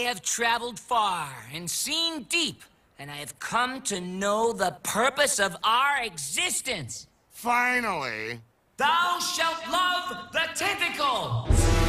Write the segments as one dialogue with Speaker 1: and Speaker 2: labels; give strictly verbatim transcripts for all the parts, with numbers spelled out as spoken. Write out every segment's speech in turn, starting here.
Speaker 1: have traveled far and seen deep, and I have come to know the purpose of our existence.
Speaker 2: Finally.
Speaker 1: Thou shalt love the tentacle!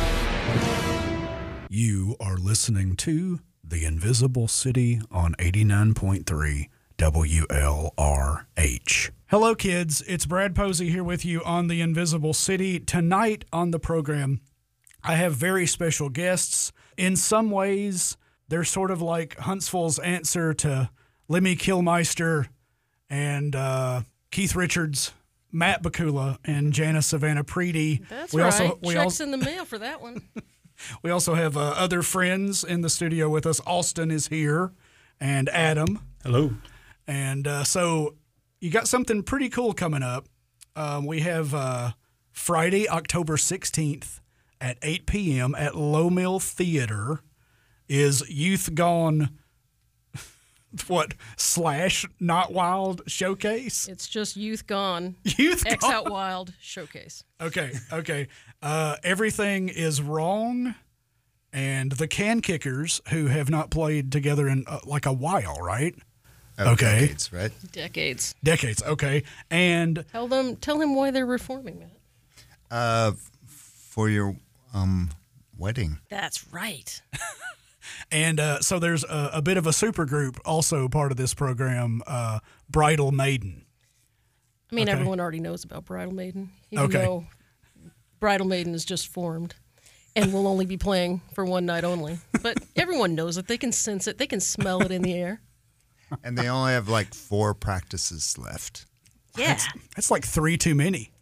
Speaker 3: You are listening to The Invisible City on eighty-nine point three W L R H. Hello, kids. It's Brad Posey here with you on The Invisible City. Tonight on the program, I have very special guests. In some ways, they're sort of like Huntsville's answer to Lemmy Kilmister and uh, Keith Richards, Matt Bakula, and Jana Savannah Preedy.
Speaker 4: That's
Speaker 3: we
Speaker 4: right.
Speaker 3: Also, we
Speaker 4: Checks
Speaker 3: al-
Speaker 4: in the mail for that one.
Speaker 3: We also have uh, other friends in the studio with us. Austin is here, and Adam.
Speaker 5: Hello.
Speaker 3: And uh, so you got something pretty cool coming up. Um, we have uh, Friday, October sixteenth at eight p.m. at Low Mill Theater is Youth Gone, what, slash Not Wild Showcase?
Speaker 4: It's just Youth Gone.
Speaker 3: Youth
Speaker 4: X
Speaker 3: Gone.
Speaker 4: Out Wild Showcase.
Speaker 3: Okay, okay. Uh, everything is wrong, and the Can Kickers, who have not played together in uh, like a while, right?
Speaker 6: Oh,
Speaker 3: Okay.
Speaker 6: Decades, right?
Speaker 4: Decades.
Speaker 3: Decades, okay. And
Speaker 4: Tell them. Tell him why they're reforming, Matt.
Speaker 6: Uh, f- for your um wedding.
Speaker 4: That's right.
Speaker 3: and uh, so there's a, a bit of a super group also part of this program, uh, Bridal Maiden.
Speaker 4: I mean,
Speaker 3: Okay.
Speaker 4: everyone already knows about Bridal Maiden, even
Speaker 3: Okay.
Speaker 4: though Bridal Maiden is just formed and will only be playing for one night only. But everyone knows it. They can sense it. They can smell it in the air.
Speaker 6: And they only have like four practices left.
Speaker 4: Yeah.
Speaker 3: That's like three too many.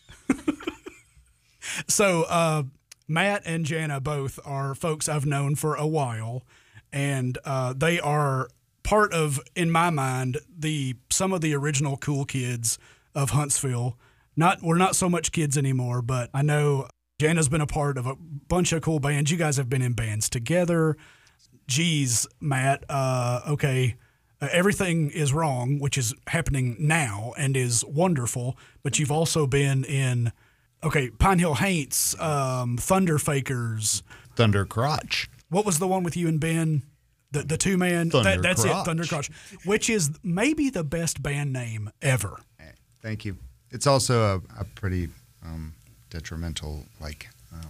Speaker 3: So uh, Matt and Jana both are folks I've known for a while, and uh, they are part of, in my mind, the some of the original cool kids of Huntsville. Not we're not so much kids anymore, but I know Jana's been a part of a bunch of cool bands. You guys have been in bands together. Geez, Matt. Uh, okay. Uh, everything is wrong, which is happening now and is wonderful. But you've also been in, okay, Pine Hill Haints, um, Thunder Fakers.
Speaker 6: Thunder Crotch.
Speaker 3: What was the one with you and Ben? The the two man.
Speaker 6: Thunder
Speaker 3: that, that's
Speaker 6: Crotch.
Speaker 3: it, Thunder Crotch, which is maybe the best band name ever.
Speaker 6: Thank you. It's also a, a pretty um, detrimental, like, um,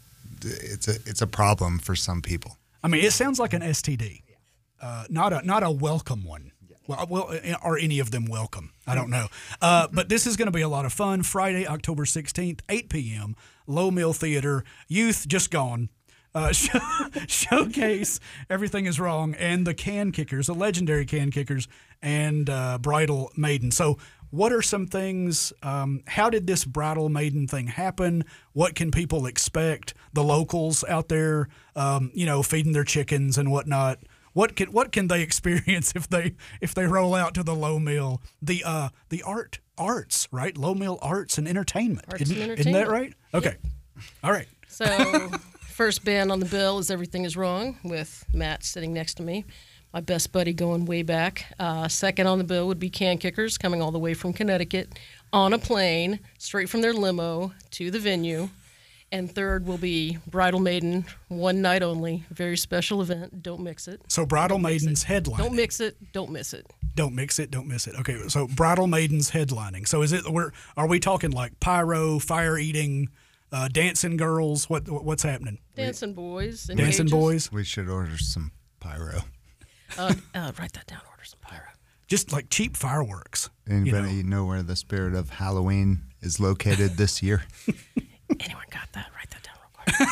Speaker 6: it's a it's a problem for some people.
Speaker 3: I mean, it sounds like an S T D, uh, not a not a welcome one. Well, well, are any of them welcome? I don't know. Uh, but this is going to be a lot of fun. Friday, October sixteenth, eight p.m., Low Mill Theater. Youth Just Gone. Uh, show, showcase Everything Is Wrong, and the Can Kickers, the legendary Can Kickers, and uh, Bridal Maiden. So what are some things, um, how did this Bridal Maiden thing happen? What can people expect? The locals out there, um, you know, feeding their chickens and whatnot. What can what can they experience if they if they roll out to the Low Mill? The uh, the art arts, right? Low Mill Arts and Entertainment.
Speaker 4: Arts
Speaker 3: isn't,
Speaker 4: and
Speaker 3: isn't that
Speaker 4: entertainment.
Speaker 3: right? Okay. All right.
Speaker 4: So, first band on the bill is Everything Is Wrong, with Matt sitting next to me, my best buddy going way back. Uh, second on the bill would be Can Kickers, coming all the way from Connecticut on a plane, straight from their limo to the venue. And third will be Bridal Maiden, one night only, very special event. Don't mix it.
Speaker 3: So Bridal Maiden's headlining.
Speaker 4: Don't mix it. Don't miss it.
Speaker 3: Don't mix it. Don't miss it. Okay. So Bridal Maiden's headlining. So is it? We're are we talking like pyro, fire eating, uh, dancing girls? What what's happening?
Speaker 4: Dancing boys. in
Speaker 3: Dancing
Speaker 4: cages.
Speaker 3: boys.
Speaker 6: We should order some pyro.
Speaker 4: Uh, uh, write that down. Order some pyro.
Speaker 3: Just like cheap fireworks.
Speaker 6: Anybody
Speaker 3: You
Speaker 6: know. where the spirit of Halloween is located this year?
Speaker 4: Anyone got that? Write that down real quick.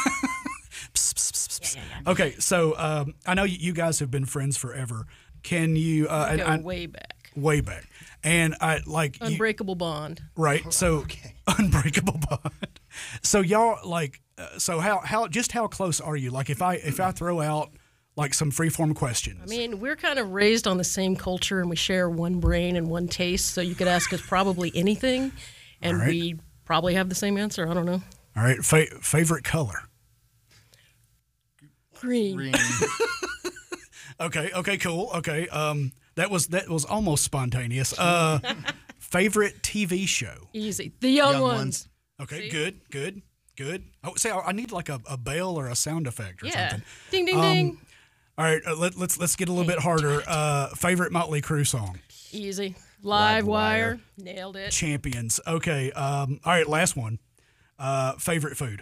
Speaker 3: Psst, psst, psst, psst.
Speaker 4: Yeah, yeah, yeah.
Speaker 3: Okay. So um, I know you guys have been friends forever. Can you? Uh,
Speaker 4: We
Speaker 3: and
Speaker 4: go
Speaker 3: I-
Speaker 4: way back.
Speaker 3: way back. And I like you-
Speaker 4: Unbreakable bond.
Speaker 3: right. So unbreakable bond. So y'all like. Uh, so how how just how close are you? Like if I if I throw out like some freeform questions.
Speaker 4: I mean, we're kind of raised on the same culture, and we share one brain and one taste. So you could ask us probably anything, and
Speaker 3: All right.
Speaker 4: we probably have the same answer. I don't know.
Speaker 3: All right. Fa- favorite color.
Speaker 4: Green.
Speaker 3: Okay. Okay. Cool. Okay. Um, that was that was almost spontaneous. Uh, favorite T V show.
Speaker 4: Easy. The young,
Speaker 6: Young
Speaker 4: ones.
Speaker 6: Ones.
Speaker 3: Okay.
Speaker 4: See?
Speaker 3: Good. Good. Good. Oh, say I I need like a, a bell or a sound effect or
Speaker 4: Yeah.
Speaker 3: something.
Speaker 4: Ding, ding,
Speaker 3: Um,
Speaker 4: ding.
Speaker 3: All right, uh, let, let's let's get a little bit harder. Uh, favorite Motley Crue song?
Speaker 4: Easy.
Speaker 6: Live
Speaker 4: Live
Speaker 6: Wire.
Speaker 4: wire. Nailed it.
Speaker 3: Champions. Okay. Um, all right, last one. Uh, favorite food?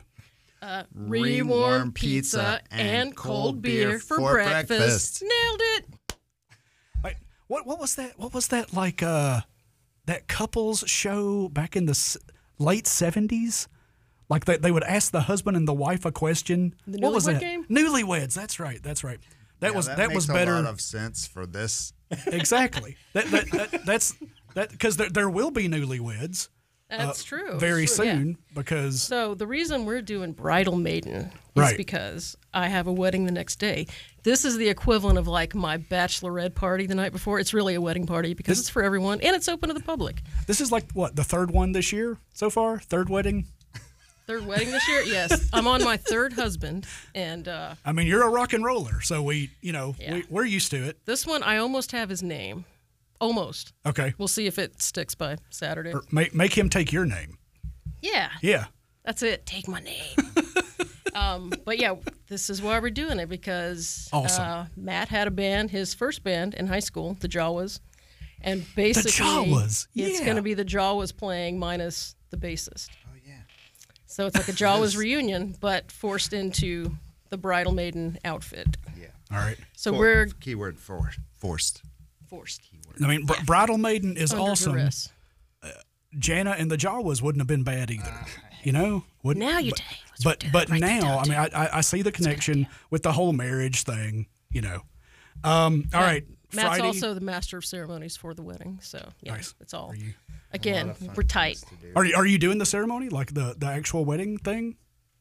Speaker 4: Rewarm pizza and cold beer for, breakfast. Nailed it.
Speaker 3: Like, what what was that? What was that like? Uh, that couples show back in the s- late seventies. Like they, they would ask the husband and the wife a question.
Speaker 4: The
Speaker 3: what was
Speaker 4: Newlywed
Speaker 3: that?
Speaker 4: Game?
Speaker 3: Newlyweds. That's right. That's right. That
Speaker 6: Yeah,
Speaker 3: was
Speaker 6: that,
Speaker 3: that,
Speaker 6: makes
Speaker 3: was
Speaker 6: a
Speaker 3: better.
Speaker 6: lot of sense for this.
Speaker 3: Exactly. that, that, that that's that because there there will be newlyweds.
Speaker 4: That's true.
Speaker 3: Very
Speaker 4: It's true, yeah.
Speaker 3: soon because
Speaker 4: So the reason we're doing Bridal Maiden is
Speaker 3: Right.
Speaker 4: because I have a wedding the next day. This is the equivalent of like my bachelorette party the night before. It's really a wedding party because it's for everyone and it's open to the public.
Speaker 3: this is like what the third one this year so far. Third wedding.
Speaker 4: Third wedding this year? Yes. I'm on my third husband. And uh,
Speaker 3: I mean, you're a rock and roller, so we you know
Speaker 4: Yeah.
Speaker 3: we, we're used to it.
Speaker 4: this one, I almost have his name. Almost.
Speaker 3: Okay.
Speaker 4: We'll see if it sticks by Saturday.
Speaker 3: Or make make him take your name.
Speaker 4: Yeah.
Speaker 3: Yeah.
Speaker 4: That's it. Take my name. um, but yeah, this is why we're doing it because
Speaker 3: Awesome.
Speaker 4: uh, Matt had a band, his first band in high school, the Jawas. And basically,
Speaker 3: Jawas,
Speaker 4: it's
Speaker 3: yeah.
Speaker 4: going to be the Jawas playing minus the bassist.
Speaker 6: Oh yeah.
Speaker 4: So it's like a Jawas reunion, but forced into the Bridal Maiden outfit.
Speaker 6: Yeah.
Speaker 3: All right.
Speaker 4: So
Speaker 6: For-
Speaker 4: we're
Speaker 6: keyword for forced.
Speaker 4: forced.
Speaker 3: I mean, Br- Bridal Maiden is
Speaker 4: Under
Speaker 3: awesome.
Speaker 4: duress.
Speaker 3: Jana and the Jawas wouldn't have been bad either. You know. Wouldn't,
Speaker 4: Now you
Speaker 3: but,
Speaker 4: tell you. Let's
Speaker 3: But
Speaker 4: do that.
Speaker 3: but
Speaker 4: Write that
Speaker 3: now,
Speaker 4: down,
Speaker 3: I mean, I I, I see the connection with the whole marriage thing. You know. Um. All right.
Speaker 4: Matt's
Speaker 3: Friday.
Speaker 4: also the master of ceremonies for the wedding, so yeah,
Speaker 3: Nice.
Speaker 4: it's all.
Speaker 3: Are you
Speaker 4: Again, we're tight.
Speaker 3: are you are you doing the ceremony like the the actual wedding thing?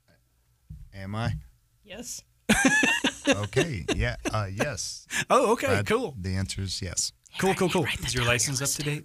Speaker 6: Am I?
Speaker 4: Yes.
Speaker 6: Okay. Yeah. Uh, yes.
Speaker 3: Oh, okay,
Speaker 6: Brad,
Speaker 3: cool,
Speaker 6: The answer is yes.
Speaker 3: cool, cool, cool.
Speaker 2: Is your license up to date?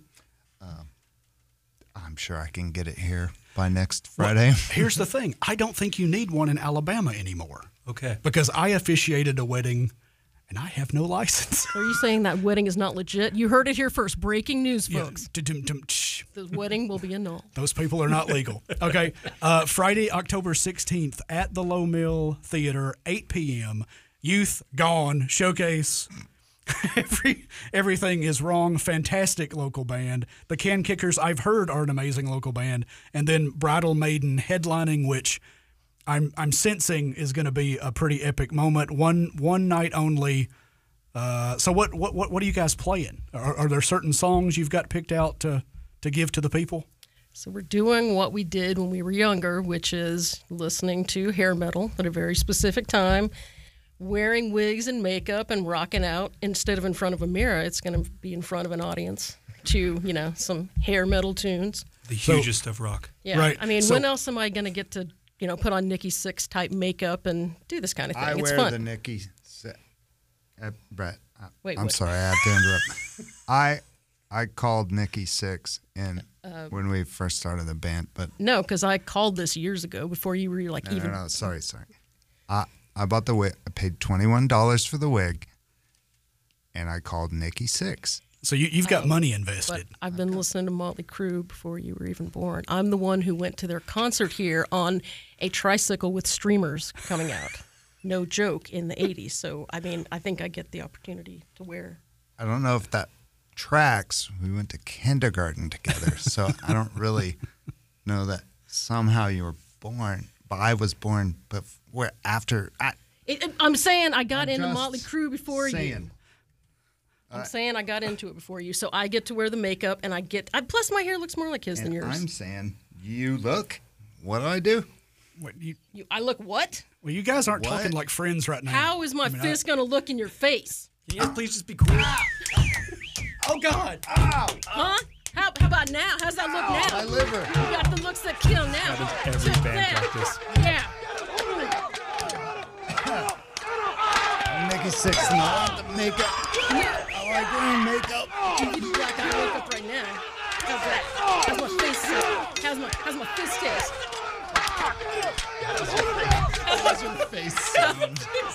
Speaker 6: I'm sure I can get it here by next Friday.
Speaker 3: Here's the thing: I don't think you need one in Alabama anymore
Speaker 2: Okay.
Speaker 3: because I officiated a wedding, and I have no license.
Speaker 4: Are you saying that wedding is not legit? You heard it here first. Breaking news,
Speaker 3: Yeah,
Speaker 4: folks.
Speaker 3: dum-dum, tsh.
Speaker 4: The wedding will be annulled.
Speaker 3: Those people are not legal. Okay. Uh, Friday, October sixteenth at the Low Mill Theater, eight p.m. Youth Gone Showcase. Every Everything is wrong. Fantastic local band. The Can Kickers, I've heard, are an amazing local band. And then Bridal Maiden headlining, which I'm I'm sensing is going to be a pretty epic moment. One one night only. Uh, so what, what what what are you guys playing? Are, are there certain songs you've got picked out to to give to the people?
Speaker 4: So we're doing what we did when we were younger, which is listening to hair metal at a very specific time, wearing wigs and makeup and rocking out. Instead of in front of a mirror, it's going to be in front of an audience to, you know, some hair metal tunes.
Speaker 2: The hugest of rock.
Speaker 4: Yeah.
Speaker 3: Right.
Speaker 4: I mean,
Speaker 3: So-
Speaker 4: when else am I going to get to, you know, put on Nikki Sixx type makeup and do this kind of thing?
Speaker 6: I
Speaker 4: it's
Speaker 6: wear
Speaker 4: fun.
Speaker 6: the Nikki. Se- uh, Brett. Uh,
Speaker 4: Wait,
Speaker 6: I'm
Speaker 4: what?
Speaker 6: sorry. I have to interrupt. I I called Nikki Six in
Speaker 4: Uh,
Speaker 6: when we first started the band, but
Speaker 4: No, because I called this years ago before you were like
Speaker 6: no,
Speaker 4: even.
Speaker 6: no, no. Sorry, sorry. I I bought the wig. I paid twenty one dollars for the wig, and I called Nikki Six.
Speaker 3: So you, you've got money
Speaker 4: But
Speaker 3: invested.
Speaker 4: I've been listening to Motley Crue before you were even born. I'm the one who went to their concert here on a tricycle with streamers coming out. No joke, in the eighties. So, I mean, I think I get the opportunity to wear.
Speaker 6: I don't know if that tracks. We went to kindergarten together, so I don't really know that somehow you were born. But I was born, but where after. I,
Speaker 4: It, I'm saying I got
Speaker 6: I'm
Speaker 4: into
Speaker 6: just
Speaker 4: Motley Crue before you.
Speaker 6: saying.
Speaker 4: I'm saying I got into it before you. So I get to wear the makeup and I get. I, plus, my hair looks more like his than
Speaker 6: And
Speaker 4: yours.
Speaker 6: I'm saying, you look. What do I do?
Speaker 3: What, you,
Speaker 4: You, I look what?
Speaker 3: well, you guys aren't
Speaker 6: What?
Speaker 3: talking like friends right now.
Speaker 4: How is my
Speaker 3: I mean, I-
Speaker 4: fist going to look in your face?
Speaker 2: Can you please just be cool?
Speaker 3: Oh God!
Speaker 4: Huh? How, how about now? How's that look now?
Speaker 6: My liver.
Speaker 4: You got the looks that kill now.
Speaker 2: Happens every
Speaker 4: Check
Speaker 2: band
Speaker 4: that.
Speaker 2: practice.
Speaker 4: Yeah.
Speaker 6: Nikki Six and I want the makeup. I like wearing makeup.
Speaker 4: You can do black eye makeup right now. How's that? How's my face? How's my how's my fist taste?
Speaker 6: How's your face sound?